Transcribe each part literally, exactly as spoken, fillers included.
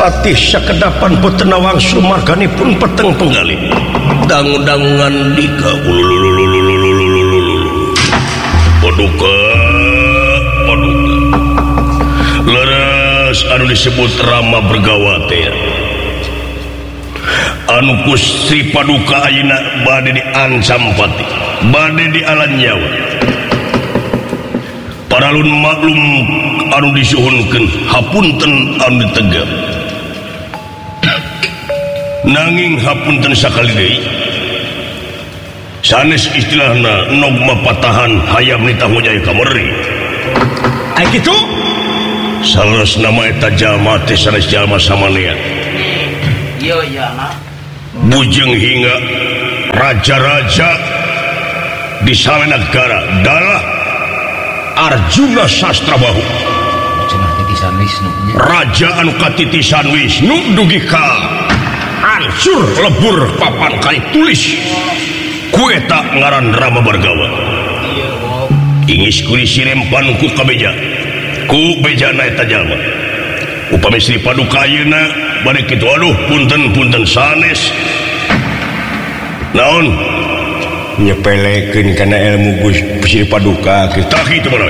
patih sakedapan putena wangsul marganipun peteng penggalih dangu-dangungan dika paduka paduka leres anu disebut Rama Bergawate anu Gusti Paduka ayeuna bade diancam pati bade dialan nyawa paralun maklum anu disuhunkeun hapunten anu ditegep nanging hapunten sakali deui sanes istilahna nogma patahan hayam nitahu jaya kamari ai kitu sanes nama eta jalma teh sanes jalma samanea iya iya na bujeng hingga raja-raja di salena negara dalah Arjuna Sastrabahu cenah titisan Wisnu raja anu katitisan Wisnu dugi ka hancur lebur papan kali tulis ku eta ngaran Rama Bargawa ingis kuli sirempan ku kabeja ku bejana eta jalma upami Sri Paduka ayeuna bade kitu aduh punten-punten sanes naon nyepelekeun kana ilmu Gusti Paduka kita kitu mah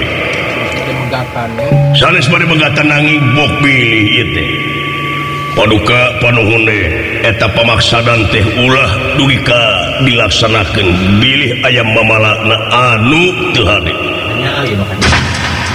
sanes bade megatan nanging bok pilih ieu teh Paduka panuhun eta pamaksadan teh ulah dugi ka dilaksanakeun bilih aya mamalana anu teu hade